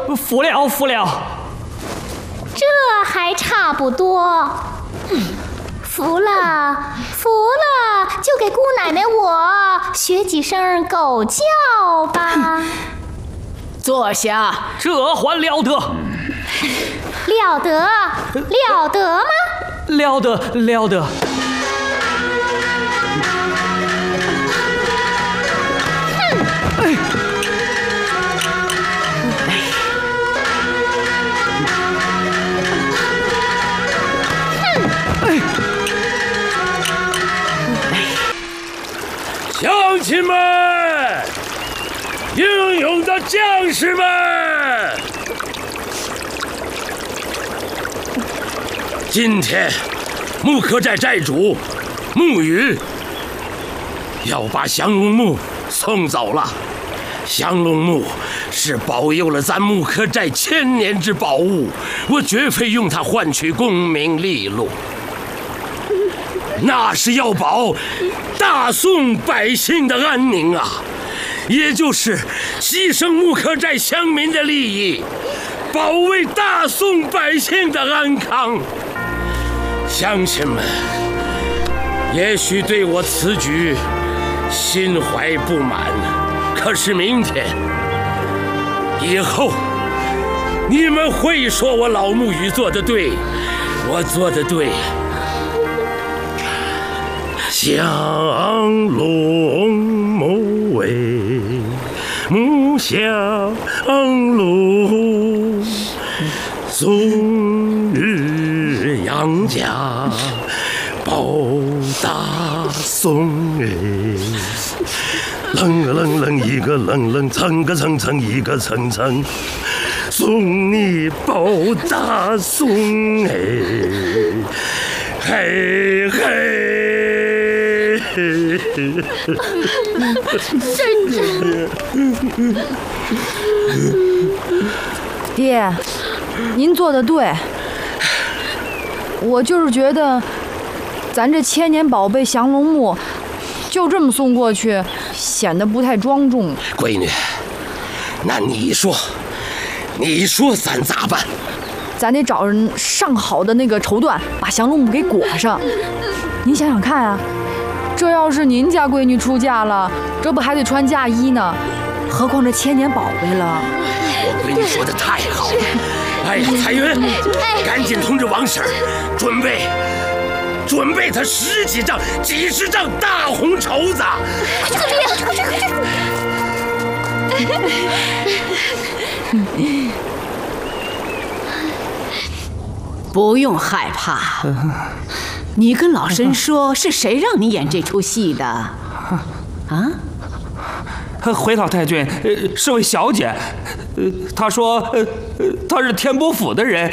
服了。 这还差不多。服了，就给姑奶奶我学几声狗叫吧。 坐下。 这还了得？ 了得吗？ 了得。 乡亲们，英勇的将士们，今天木刻寨寨主木鱼要把降龙木送走了。降龙木是保佑了咱木刻寨1000年之宝物，我绝非用它换取功名利禄。那是要保大宋百姓的安宁啊，也就是牺牲木刻寨乡民的利益，保卫大宋百姓的安康。乡亲们，也许对我此举心怀不满，可是明天以后，你们会说我老木鱼做得对，我做得对。降龙木为木降龙，终日养家保大宋哎，楞一个楞，层个层一个层，送你保大宋哎，嘿。 爹，您做的对，我就是觉得咱这1000年宝贝降龙木就这么送过去，显得不太庄重。 闺女，那你说咱咋办？ 咱得找人上好的那个绸缎，把降龙木给裹上。您想想看啊，这要是您家闺女出嫁了，这不还得穿嫁衣呢？何况这1000年宝贝了。 我闺女说的太好了。哎呀，彩云，赶紧通知王婶儿，准备她10几丈、几十丈大红绸子。 不用害怕，你跟老身说，是谁让你演这出戏的？啊？ 回老太君是位小姐，她说她是天波府的人。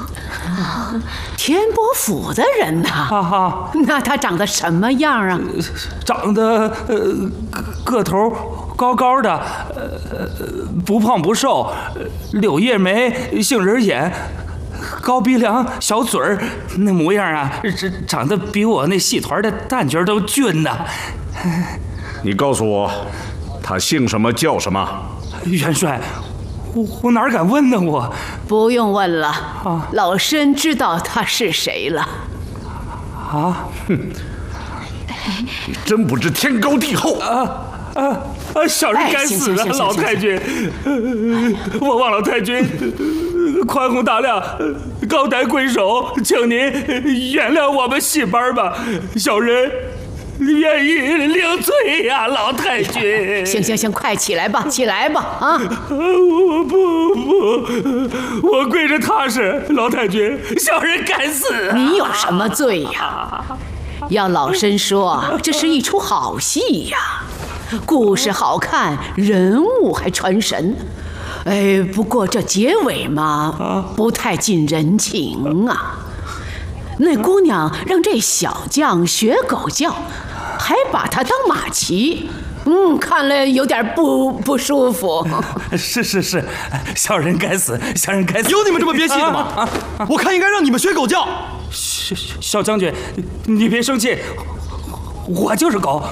天波府的人呐？那她长得什么样啊？ 长得个头高高的，不胖不瘦，柳叶眉，杏仁眼，高鼻梁，小嘴儿，那模样啊，长得比我那戏团的旦角都俊呐。 你告诉我，他姓什么叫什么？ 元帅，我哪敢问呢？我不用问了，老身知道他是谁了。 啊？ 哼！你真不知天高地厚小人该死啊！老太君，我望老太君宽宏大量，高抬贵手，请您原谅我们戏班吧，小人愿意领罪呀，老太君。 行，快起来吧啊！ 我不，我跪着踏实，老太君，小人敢死啊！ 你有什么罪呀？要老身说，这是一出好戏呀，故事好看，人物还传神。不过这结尾嘛，不太近人情啊。那姑娘让这小将学狗叫，还把他当马骑，看了有点不舒服。 是，小人该死， 有你们这么憋气的吗？我看应该让你们学狗叫。 小将军，你别生气，我就是狗。